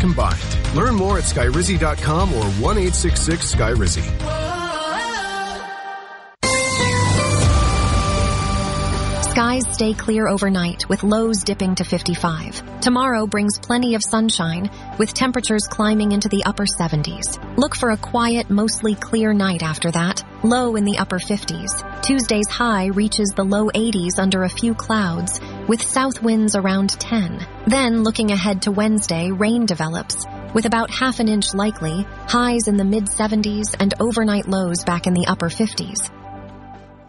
combined. Learn more at skyrizi.com or 1-866-SKY-RIZZI. Skies stay clear overnight with lows dipping to 55. Tomorrow brings plenty of sunshine with temperatures climbing into the upper 70s. Look for a quiet, mostly clear night after that, low in the upper 50s. Tuesday's high reaches the low 80s under a few clouds with south winds around 10. Then looking ahead to Wednesday, rain develops with about half an inch likely, highs in the mid 70s and overnight lows back in the upper 50s.